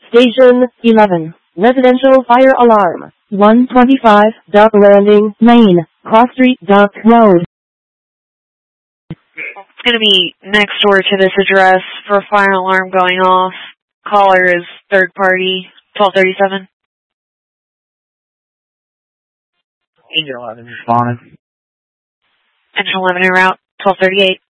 Station 11. Residential fire alarm. 125 Duck Landing, Maine. Cross Street, Duck Road. It's going to be next door to this address for a fire alarm going off. Caller is third party, 1237. Angel 11 responded. Engine 11 en route, 1238.